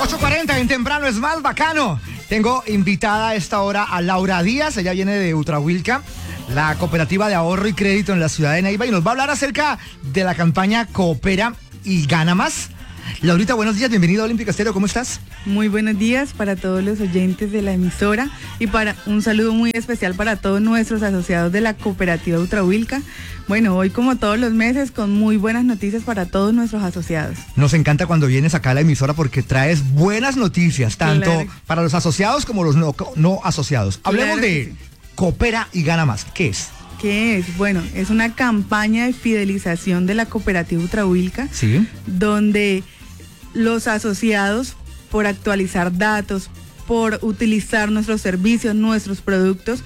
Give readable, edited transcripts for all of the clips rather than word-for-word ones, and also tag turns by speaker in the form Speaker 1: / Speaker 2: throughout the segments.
Speaker 1: 8:40 en Temprano es más bacano. Tengo invitada a esta hora a Laura Díaz, ella viene de Utrahuilca, la cooperativa de ahorro y crédito en la ciudad de Neiva, y nos va a hablar acerca de la campaña Coopera y Gana Más. Laurita, buenos días, bienvenida a Olímpica Estéreo, ¿cómo estás?
Speaker 2: Muy buenos días para todos los oyentes de la emisora y para un saludo muy especial para todos nuestros asociados de la cooperativa Utrahuilca. Bueno, hoy como todos los meses con muy buenas noticias para todos nuestros asociados.
Speaker 1: Nos encanta cuando vienes acá a la emisora porque traes buenas noticias, tanto
Speaker 2: Claro.
Speaker 1: para los asociados como los no asociados. Hablemos
Speaker 2: Claro que
Speaker 1: de
Speaker 2: sí.
Speaker 1: Coopera y Gana Más, ¿qué es?
Speaker 2: ¿Qué es? Bueno, es una campaña de fidelización de la cooperativa Utrahuilca,
Speaker 1: Sí.
Speaker 2: donde los asociados, por actualizar datos, por utilizar nuestros servicios, nuestros productos,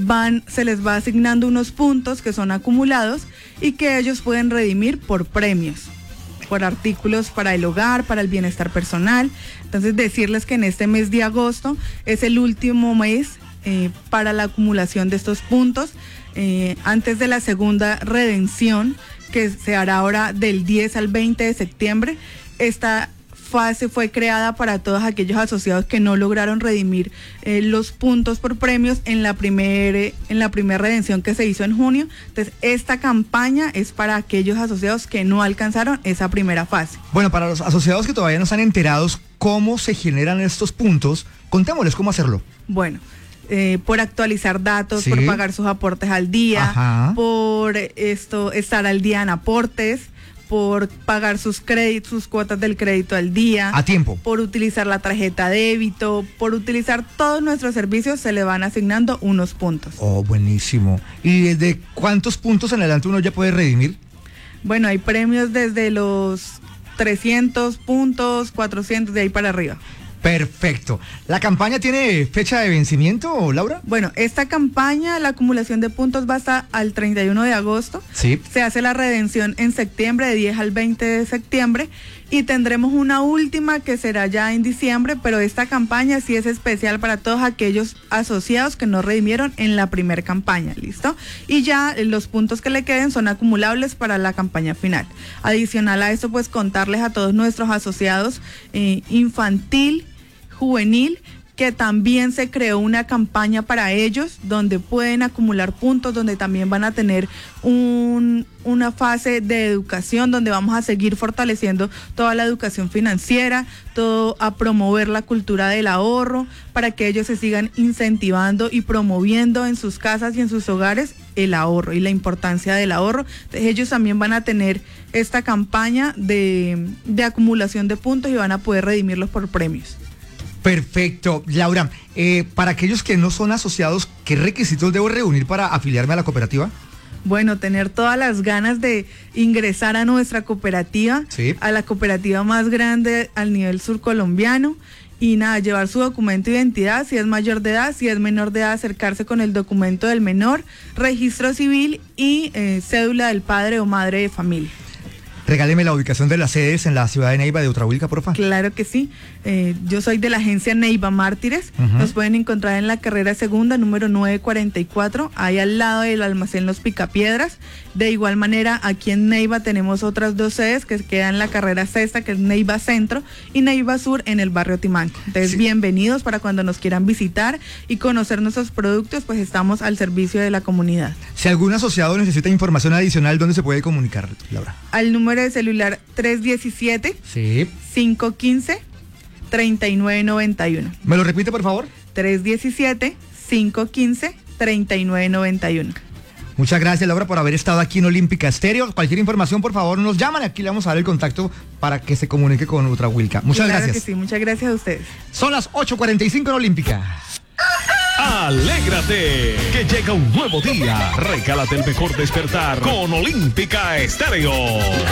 Speaker 2: se les va asignando unos puntos que son acumulados y que ellos pueden redimir por premios, por artículos para el hogar, para el bienestar personal. Entonces decirles que en este mes de agosto es el último mes para la acumulación de estos puntos, antes de la segunda redención que se hará ahora del 10 al 20 de septiembre. Esta fase fue creada para todos aquellos asociados que no lograron redimir los puntos por premios en la primera redención que se hizo en junio. Entonces, esta campaña es para aquellos asociados que no alcanzaron esa primera fase.
Speaker 1: Bueno, para los asociados que todavía no están enterados cómo se generan estos puntos, contémosles cómo hacerlo.
Speaker 2: Bueno, por actualizar datos,
Speaker 1: Sí.
Speaker 2: por pagar sus aportes al día,
Speaker 1: Ajá.
Speaker 2: por estar al día en aportes, por pagar sus créditos, sus cuotas del crédito al día,
Speaker 1: A tiempo.
Speaker 2: por utilizar la tarjeta débito, por utilizar todos nuestros servicios, se le van asignando unos puntos.
Speaker 1: Oh, buenísimo. ¿Y desde cuántos puntos en adelante uno ya puede redimir?
Speaker 2: Bueno, hay premios desde los 300 puntos, 400, de ahí para arriba.
Speaker 1: Perfecto. ¿La campaña tiene fecha de vencimiento, Laura?
Speaker 2: Bueno, esta campaña, la acumulación de puntos va hasta al 31 de agosto.
Speaker 1: Sí.
Speaker 2: Se hace la redención en septiembre, de 10 al 20 de septiembre, y tendremos una última que será ya en diciembre, pero esta campaña sí es especial para todos aquellos asociados que no redimieron en la primera campaña, ¿listo? Y ya los puntos que le queden son acumulables para la campaña final. Adicional a esto, pues contarles a todos nuestros asociados infantil, juvenil, que también se creó una campaña para ellos donde pueden acumular puntos, donde también van a tener una fase de educación, donde vamos a seguir fortaleciendo toda la educación financiera, todo a promover la cultura del ahorro, para que ellos se sigan incentivando y promoviendo en sus casas y en sus hogares el ahorro y la importancia del ahorro. Entonces, ellos también van a tener esta campaña de acumulación de puntos y van a poder redimirlos por premios.
Speaker 1: Perfecto. Laura, para aquellos que no son asociados, ¿qué requisitos debo reunir para afiliarme a la cooperativa?
Speaker 2: Bueno, tener todas las ganas de ingresar a nuestra cooperativa,
Speaker 1: Sí.
Speaker 2: a la cooperativa más grande al nivel surcolombiano, y nada, llevar su documento de identidad, si es mayor de edad, si es menor de edad, acercarse con el documento del menor, registro civil y cédula del padre o madre de familia.
Speaker 1: Regáleme la ubicación de las sedes en la ciudad de Neiva de Utrahuilca, porfa.
Speaker 2: Claro que sí. Yo soy de la agencia Neiva Mártires.
Speaker 1: Ujú.
Speaker 2: Nos pueden encontrar en la carrera segunda, número 944, ahí al lado del almacén Los Picapiedras. De igual manera, aquí en Neiva tenemos otras dos sedes que quedan en la carrera sexta, que es Neiva Centro, y Neiva Sur en el barrio Timanco. Entonces,
Speaker 1: Sí.
Speaker 2: bienvenidos para cuando nos quieran visitar y conocer nuestros productos, pues estamos al servicio de la comunidad.
Speaker 1: Si algún asociado necesita información adicional, ¿dónde se puede comunicar, Laura?
Speaker 2: Al número de celular 317
Speaker 1: Sí.
Speaker 2: 515 3991.
Speaker 1: ¿Me lo repite, por favor?
Speaker 2: 317-515-3991.
Speaker 1: Muchas gracias, Laura, por haber estado aquí en Olímpica Estéreo. Cualquier información, por favor, nos llaman. Aquí le vamos a dar el contacto para que se comunique con Utrahuilca. Muchas
Speaker 2: Claro
Speaker 1: gracias.
Speaker 2: que sí, muchas gracias a ustedes.
Speaker 1: Son las 8:45 en Olímpica.
Speaker 3: Alégrate, que llega un nuevo día. Regálate el mejor despertar con Olímpica Estéreo.